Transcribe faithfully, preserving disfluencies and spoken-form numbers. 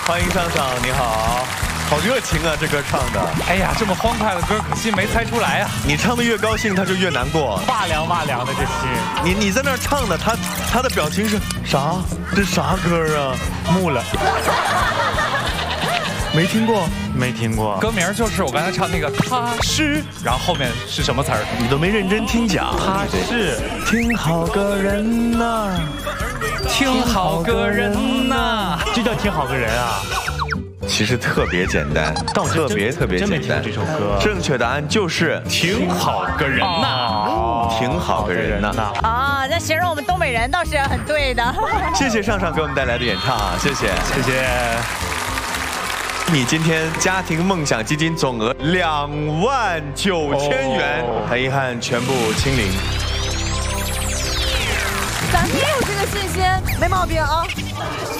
欢迎上上，你好。 好热情啊，这歌唱的！ 哎呀，这么欢快的歌，可惜没猜出来啊。 你唱的越高兴，他就越难过。 哇凉哇凉的，这是。 你你在那儿唱的，他他的表情是啥？这啥歌啊？ 木了。 没听过， 没听过。歌名就是我刚才唱那个他是，然后后面是什么词儿？ 你都没认真听讲。 他是挺好个人呐， 挺好个人呐， 这叫挺好个人啊。 其实特别简单，特别特别简单。 这首歌， 正确答案就是挺好个人呐，挺好个人呐。 啊，那形容我们东北人倒是很对的。 谢谢上上给我们带来的演唱啊，谢谢谢谢。 你今天家庭梦想基金总额两万九千元，很遗憾全部清零。 咱们也有这个信心，没毛病啊。